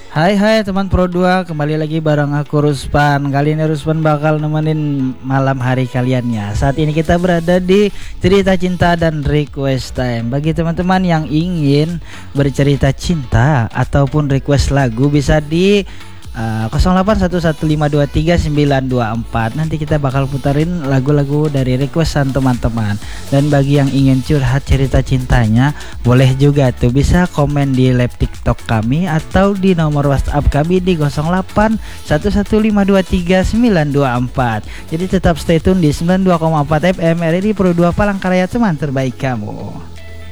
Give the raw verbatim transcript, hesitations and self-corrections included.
Hai hai teman Pro dua, kembali lagi bareng aku Ruspan. Kali ini Ruspan bakal nemenin malam hari kalian ya. Saat ini kita berada di cerita cinta dan request time. Bagi teman-teman yang ingin bercerita cinta ataupun request lagu bisa di Uh, nol delapan satu satu lima dua tiga sembilan dua empat. Nanti kita bakal putarin lagu-lagu dari requestan teman-teman. Dan bagi yang ingin curhat cerita cintanya, boleh juga tuh bisa komen di live TikTok kami atau di nomor WhatsApp kami di nol delapan satu satu lima dua tiga sembilan dua empat. Jadi tetap stay tune di sembilan puluh dua koma empat F M R R I Pro dua Palangkaraya, teman terbaik kamu.